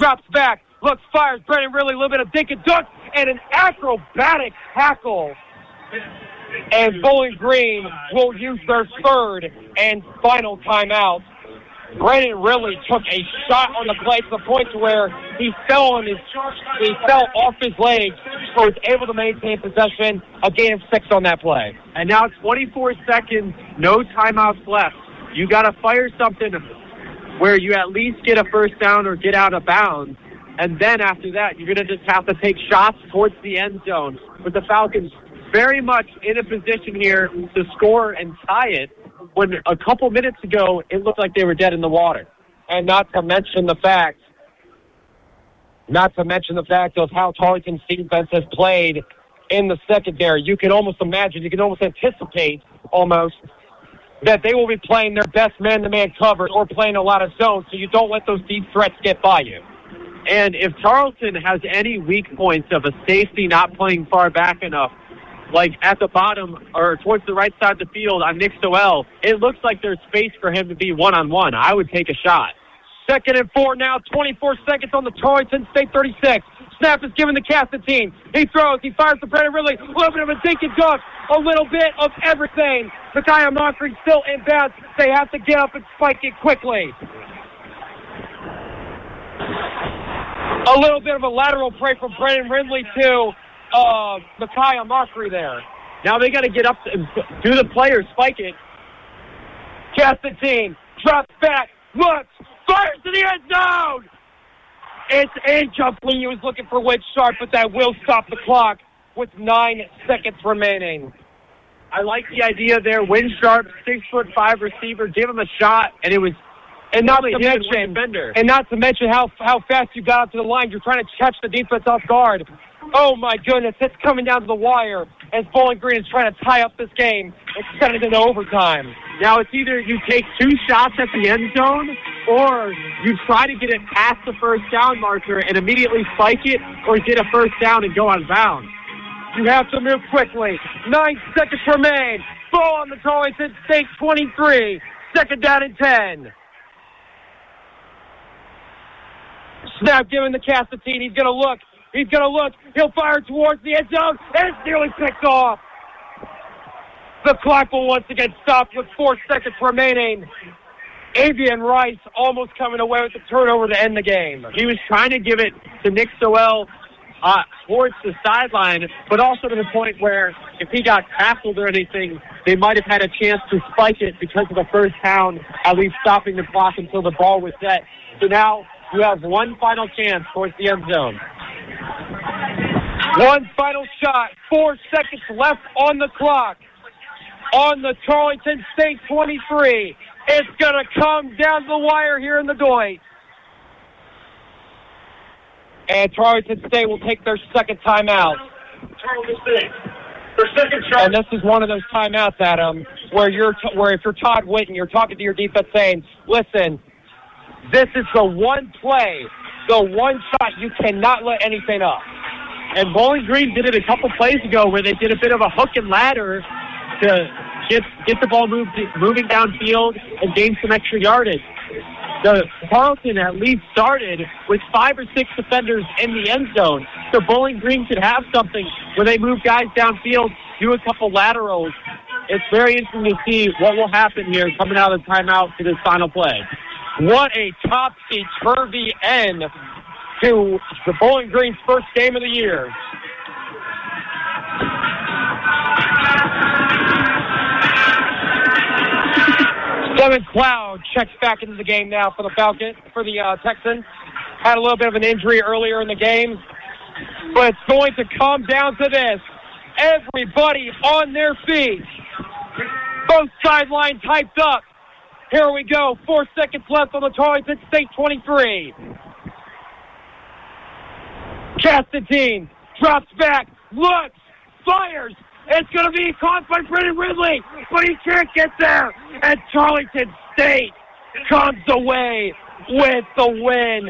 drops back, looks, fires. Brennan Ridley, a little bit of dink and dunk, and an acrobatic tackle. And Bowling Green will use their third and final timeout. Brennan Ridley took a shot on the play to the point to where he fell off his legs, so was able to maintain possession. A gain of 6 on that play. And now 24 seconds, no timeouts left. You got to fire something where you at least get a first down or get out of bounds. And then after that, you're going to just have to take shots towards the end zone. With the Falcons very much in a position here to score and tie it, when a couple minutes ago, it looked like they were dead in the water. And not to mention the fact of how Tarleton's defense has played in the secondary. You can almost imagine, you can almost anticipate that they will be playing their best man-to-man coverage or playing a lot of zones, so you don't let those deep threats get by you. And if Tarleton has any weak points of a safety not playing far back enough, like at the bottom or towards the right side of the field on Nick Soel, it looks like there's space for him to be one-on-one. I would take a shot. 2nd and 4 now, 24 seconds on the Tarleton State 36. Snap is given to Castantine. He throws, he fires to Brennan Ridley. A little bit of a dink and dunk, a little bit of everything. Micaiah Montgomery still in bounds. They have to get up and spike it quickly. A little bit of a lateral play from Brennan Ridley to Micaiah Montgomery there. Now they got to get up and do the play or spike it. Castantine drops back, looks, fires to the end zone. It's incomplete. He was looking for Wade Sharp, but that will stop the clock with 9 seconds remaining. I like the idea there. Win Sharp, 6'5" receiver, give him a shot, and it was. And not to mention how fast you got up to the line. You're trying to catch the defense off guard. Oh my goodness, it's coming down to the wire as Bowling Green is trying to tie up this game and send it into overtime. Now it's either you take 2 shots at the end zone or you try to get it past the first down marker and immediately spike it, or get a first down and go on bounds. You have to move quickly. 9 seconds remain. Ball on the Tarleton State 23. 2nd down and 10. Snap given to Castantine. He's going to look. He'll fire towards the end zone, and it's nearly picked off. The clock will once again stop with 4 seconds remaining. Avian Rice almost coming away with the turnover to end the game. He was trying to give it to Nick Soel towards the sideline, but also to the point where if he got tackled or anything, they might have had a chance to spike it because of the first down, at least stopping the clock until the ball was set. So now you have one final chance towards the end zone. One final shot. 4 seconds left on the clock. On the Tarleton State 23. It's going to come down the wire here in the Deutsch. And Tarleton State will take their second timeout. Tarleton State, their second shot. And this is one of those timeouts, Adam, where if you're Todd Whitten, you're talking to your defense saying, listen, this is the one play, the one shot. You cannot let anything up. And Bowling Green did it a couple plays ago where they did a bit of a hook and ladder to get the ball moving downfield and gain some extra yardage. The Tarleton at least started with 5 or 6 defenders in the end zone, so Bowling Green could have something where they move guys downfield, do a couple laterals. It's very interesting to see what will happen here coming out of the timeout for this final play. What a topsy-turvy end to the Bowling Green's first game of the year. Devin Cloud checks back into the game now for the Texans. Had a little bit of an injury earlier in the game, but it's going to come down to this. Everybody on their feet. Both sidelines hyped up. Here we go. 4 seconds left on the Tarleton State 23. Castantine drops back, looks, fires. It's going to be caught by Brennan Ridley, but he can't get there. And Tarleton State comes away with the win,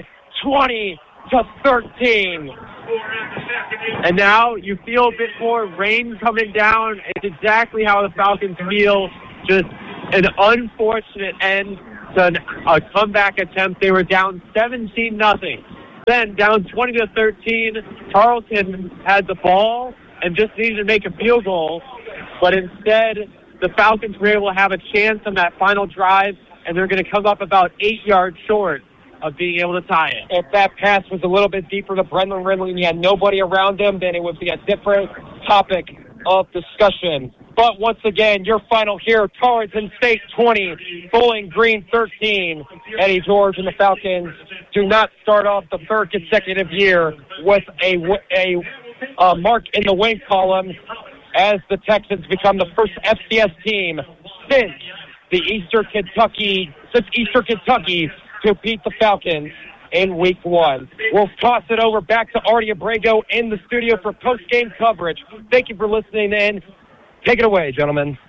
20-13. And now you feel a bit more rain coming down. It's exactly how the Falcons feel. Just an unfortunate end to a comeback attempt. They were down 17-0. Then down 20-13, Tarleton had the ball and just needed to make a field goal, but instead the Falcons were able to have a chance on that final drive, and they're going to come up about 8 yards short of being able to tie it. If that pass was a little bit deeper to Brendan Ridley and he had nobody around him, then it would be a different topic of discussion. But once again, your final here, Tarleton State 20, Bowling Green 13. Eddie George and the Falcons do not start off the third consecutive year with a mark in the win column as the Texans become the first FCS team since Eastern Kentucky to beat the Falcons in Week 1. We'll toss it over back to Artie Abrego in the studio for post-game coverage. Thank you for listening in. Take it away, gentlemen.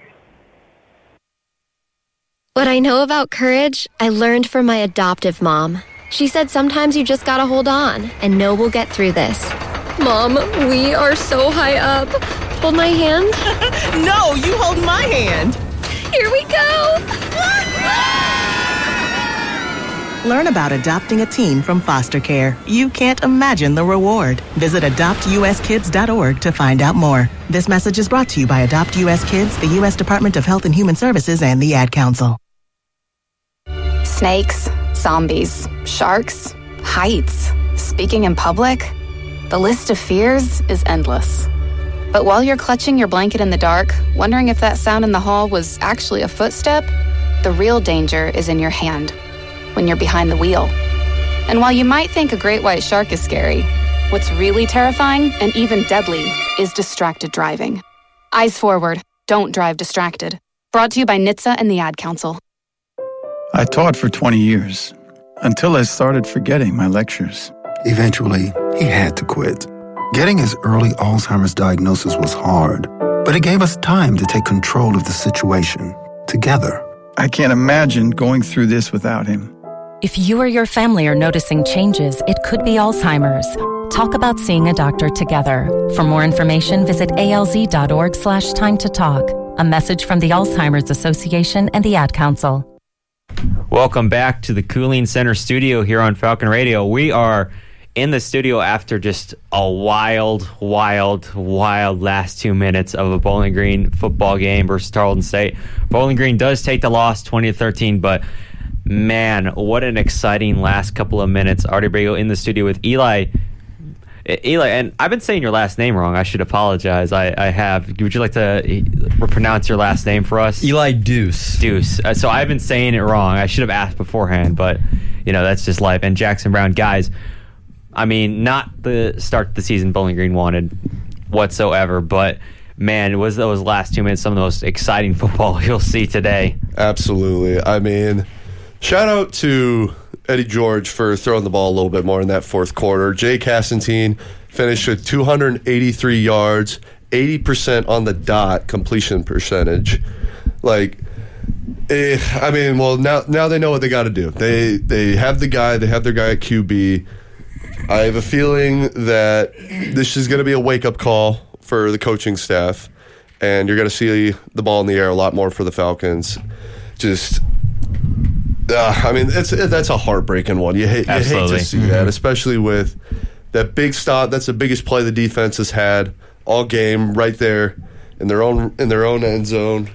What I know about courage, I learned from my adoptive mom. She said sometimes you just gotta hold on and know we'll get through this. Mom, we are so high up. Hold my hand. No, you hold my hand. Here we go. Learn about adopting a teen from foster care. You can't imagine the reward. Visit adoptuskids.org to find out more. This message is brought to you by Adopt U.S. Kids, the U.S. Department of Health and Human Services, and the Ad Council. Snakes, zombies, sharks, heights, speaking in public. The list of fears is endless. But while you're clutching your blanket in the dark, wondering if that sound in the hall was actually a footstep, the real danger is in your hand, when you're behind the wheel. And while you might think a great white shark is scary, what's really terrifying and even deadly is distracted driving. Eyes forward, don't drive distracted. Brought to you by NHTSA and the Ad Council. I taught for 20 years, until I started forgetting my lectures. Eventually, he had to quit. Getting his early Alzheimer's diagnosis was hard, but it gave us time to take control of the situation, together. I can't imagine going through this without him. If you or your family are noticing changes, it could be Alzheimer's. Talk about seeing a doctor together. For more information, visit alz.org/time to talk. A message from the Alzheimer's Association and the Ad Council. Welcome back to the Cooling Center studio here on Falcon Radio. We are in the studio after just a wild last 2 minutes of a Bowling Green football game versus Tarleton State. Bowling Green does take the loss 20-13, but man, what an exciting last couple of minutes. Artie Abrego in the studio with Eli, and I've been saying your last name wrong. I should apologize. I have. Would you like to pronounce your last name for us? Eli Deuce. So I've been saying it wrong. I should have asked beforehand, but that's just life. And Jackson Brown, guys, I mean, not the start the season Bowling Green wanted whatsoever, but man, was those last 2 minutes some of the most exciting football you'll see today. Absolutely. I mean, shout out to Eddie George for throwing the ball a little bit more in that fourth quarter. Jay Castantine finished with 283 yards, 80% on the dot completion percentage. Now they know what they got to do. They have their guy at QB. I have a feeling that this is going to be a wake-up call for the coaching staff, and you're going to see the ball in the air a lot more for the Falcons. That's a heartbreaking one. You hate to see that, especially with that big stop. That's the biggest play the defense has had all game, right there in their own end zone.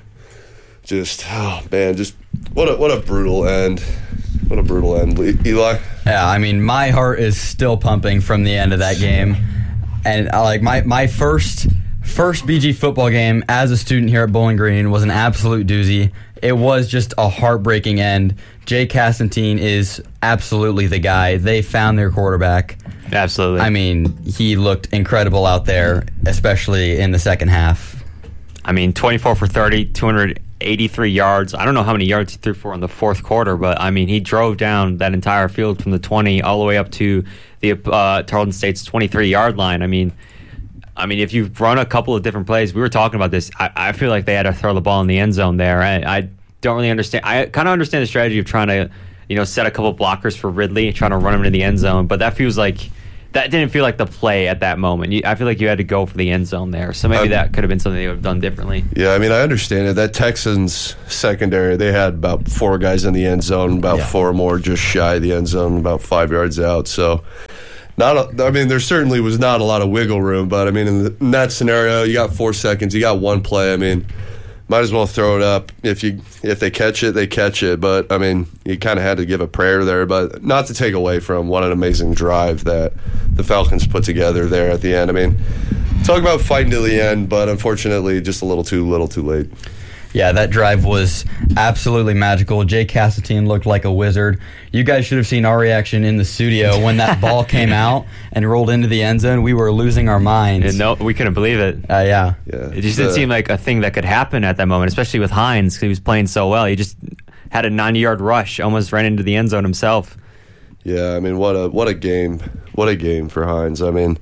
What a brutal end. What a brutal end, Eli. Yeah, I mean, my heart is still pumping from the end of that game. And my first BG football game as a student here at Bowling Green was an absolute doozy. It was just a heartbreaking end. Jay Castantine is absolutely the guy. They found their quarterback. Absolutely. I mean, he looked incredible out there, especially in the second half. I mean, 24 for 30, 283 yards. I don't know how many yards he threw for in the fourth quarter, but I mean, he drove down that entire field from the 20 all the way up to the Tarleton State's 23-yard line. I mean, if you've run a couple of different plays, we were talking about this. I feel like they had to throw the ball in the end zone there. I don't really understand. I kind of understand the strategy of trying to, set a couple blockers for Ridley, trying to run him into the end zone. But that feels like that didn't feel like the play at that moment. I feel like you had to go for the end zone there. So maybe that could have been something they would have done differently. Yeah, I mean, I understand it. That Texans secondary, they had about 4 guys in the end zone, about 4 more just shy of the end zone, about 5 yards out. So, there certainly was not a lot of wiggle room. But, I mean, in that scenario, you got 4 seconds, you got 1 play. I mean, might as well throw it up. If they catch it, they catch it. But, I mean, you kind of had to give a prayer there. But not to take away from what an amazing drive that the Falcons put together there at the end. I mean, talk about fighting to the end, but unfortunately just a little too late. Yeah, that drive was absolutely magical. Jay Cassatin looked like a wizard. You guys should have seen our reaction in the studio when that ball came out and rolled into the end zone. We were losing our minds. No, we couldn't believe it. Yeah. It just didn't seem like a thing that could happen at that moment, especially with Hines, because he was playing so well. He just had a 90-yard rush, almost ran into the end zone himself. Yeah, I mean, what a game. What a game for Hines. I mean,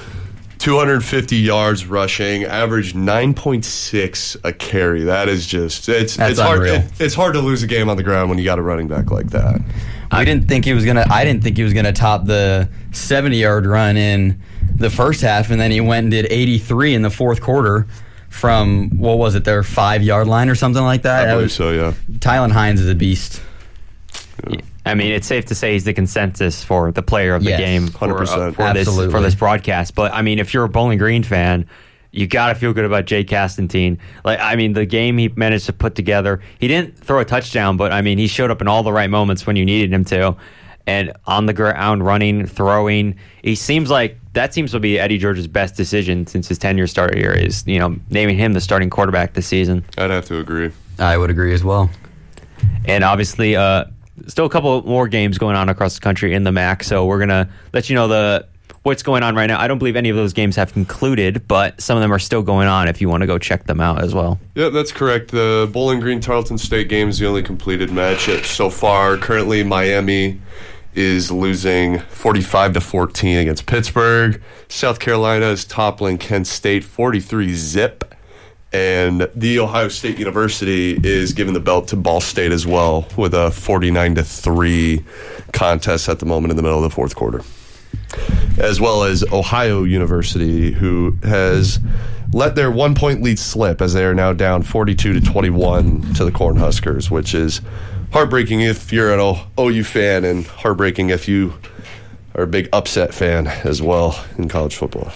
250 yards rushing, averaged 9.6 a carry. That is just it's hard. It's hard to lose a game on the ground when you got a running back like that. I didn't think he was gonna top the 70-yard run in the first half, and then he went and did 83 in the fourth quarter from what was it, their 5-yard line or something like that. I believe so. Yeah. Tylan Hines is a beast. Yeah. I mean, it's safe to say he's the consensus for the player of the game 100%. for this broadcast. But, I mean, if you're a Bowling Green fan, you got to feel good about Jay Cassatin. The game he managed to put together, he didn't throw a touchdown, but, I mean, he showed up in all the right moments when you needed him to. And on the ground, running, throwing, that seems to be Eddie George's best decision since his tenure started here is, naming him the starting quarterback this season. I'd have to agree. I would agree as well. And obviously, still a couple more games going on across the country in the MAC, so we're going to let you know what's going on right now. I don't believe any of those games have concluded, but some of them are still going on if you want to go check them out as well. Yeah, that's correct. The Bowling Green-Tarleton State game is the only completed match so far. Currently, Miami is losing 45-14 against Pittsburgh. South Carolina is toppling Kent State 43-0. And The Ohio State University is giving the belt to Ball State as well with a 49-3 contest at the moment in the middle of the fourth quarter. As well as Ohio University, who has let their 1-point lead slip as they are now down 42-21 to the Cornhuskers, which is heartbreaking if you're an OU fan and heartbreaking if you are a big upset fan as well in college football.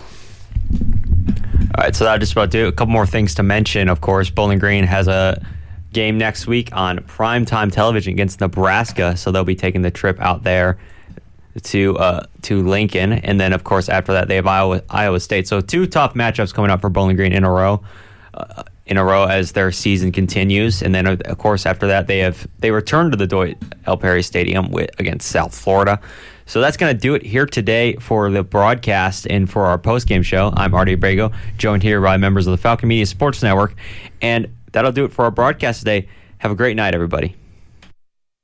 All right, so that'll just about do it. A couple more things to mention. Of course, Bowling Green has a game next week on primetime television against Nebraska, so they'll be taking the trip out there to Lincoln. And then, of course, after that, they have Iowa State. So 2 tough matchups coming up for Bowling Green in a row as their season continues. And then, of course, after that, they return to the Dwight L. Perry Stadium against South Florida. So that's going to do it here today for the broadcast and for our post-game show. I'm Artie Abrego, joined here by members of the Falcon Media Sports Network. And that'll do it for our broadcast today. Have a great night, everybody.